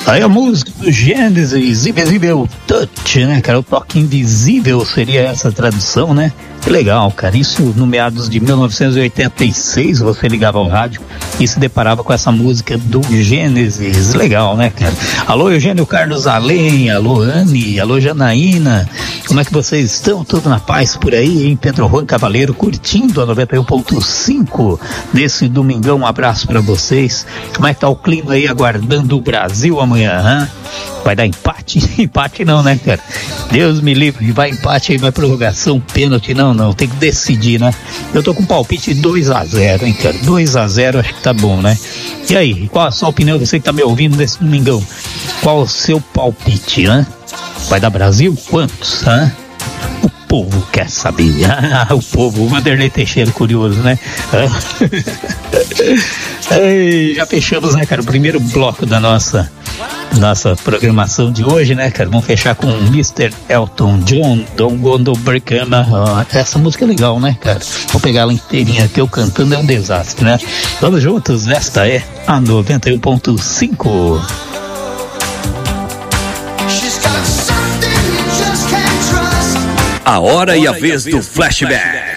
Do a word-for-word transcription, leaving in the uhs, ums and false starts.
Aí a música do Genesis, Invisible Touch, né, cara? O toque invisível seria essa tradução, né? Que legal, cara. Isso no meados de mil novecentos e oitenta e seis, você ligava ao rádio e se deparava com essa música do Genesis. Legal, né, cara? Alô, Eugênio Carlos Além, alô, Anne, alô, Janaína. Como é que vocês estão? Tudo na paz por aí, hein? Pedro Juan Cavaleiro curtindo a noventa e um ponto cinco nesse domingão. Um abraço pra vocês. Como é que tá o clima aí, aguardando o Brasil amanhã, hein? Vai dar empate? Empate não, né, cara? Deus me livre, vai empate aí, vai prorrogação, pênalti, não, não, tem que decidir, né? Eu tô com palpite dois a zero, hein, cara? dois a zero, acho que tá bom, né? E aí, qual a sua opinião, você que tá me ouvindo nesse domingão? Qual o seu palpite, né? Vai dar Brasil? Quantos, né? O povo quer saber. Ah, o povo, o Vanderlei Teixeira, curioso, né? Ei, já fechamos, né, cara? O primeiro bloco da nossa nossa programação de hoje, né, cara? Vamos fechar com o mister Elton John, Don't Go No Breakama. Oh, essa música é legal, né, cara? Vou pegar ela inteirinha aqui, eu cantando é um desastre, né? Vamos juntos, esta é a noventa e um ponto cinco. A hora e a vez do flashback.